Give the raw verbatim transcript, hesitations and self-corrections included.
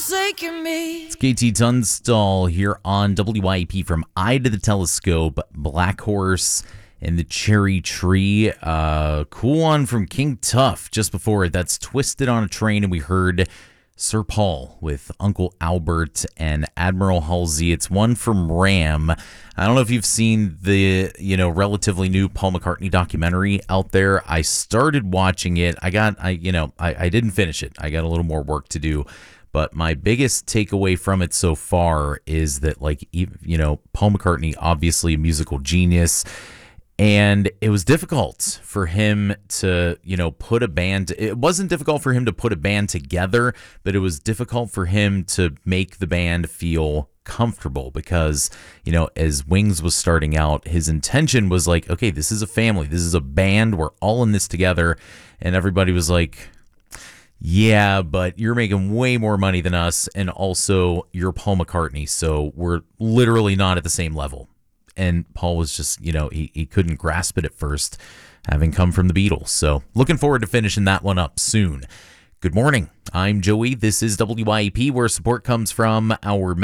forsaken me. It's K T Tunstall here on W I E P from Eye to the Telescope, Black Horse and the Cherry Tree. Uh, cool one from King Tuff. Just before it, that's Twisted on a Train, and we heard Sir Paul with Uncle Albert and Admiral Halsey. It's one from Ram. I don't know if you've seen the, you know, relatively new Paul McCartney documentary out there. I started watching it. I got, I, you know, I, I didn't finish it. I got a little more work to do. But my biggest takeaway from it so far is that, like, you know, Paul McCartney, obviously a musical genius. And it was difficult for him to, you know, put a band. It wasn't difficult for him to put a band together, but it was difficult for him to make the band feel comfortable because, you know, as Wings was starting out, his intention was like, okay, this is a family. This is a band. We're all in this together. And everybody was like, yeah, but you're making way more money than us. And also you're Paul McCartney. So we're literally not at the same level. And Paul was just, you know, he, he couldn't grasp it at first, having come from the Beatles. So looking forward to finishing that one up soon. Good morning. I'm Joey. This is W I E P, where support comes from our